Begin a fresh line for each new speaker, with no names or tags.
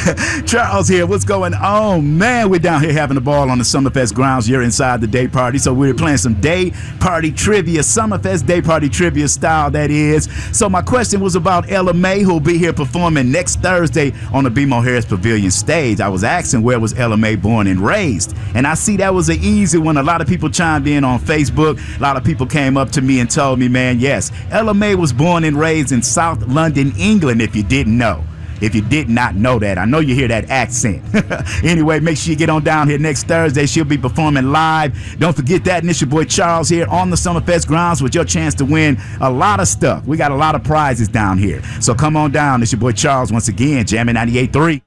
Charles here. What's going on, man? We're down here having a ball on the Summerfest grounds. You're inside the day party, so we're playing some day party trivia, Summerfest day party trivia style, that is. So my question was about Ella Mai, who'll be here performing next Thursday on the BMO Harris Pavilion stage. I was asking where was Ella Mai born and raised, and I see that was an easy one. A lot of people chimed in on Facebook. A lot of people came up to me and told me, man, yes, Ella Mai was born and raised in South London, England, if you didn't know. If you did not know that, I know you hear that accent. Anyway, make sure you get on down here next Thursday. She'll be performing live. Don't forget that. And it's your boy Charles here on the Summerfest grounds with your chance to win a lot of stuff. We got a lot of prizes down here. So come on down. It's your boy Charles once again, jamming 98.3.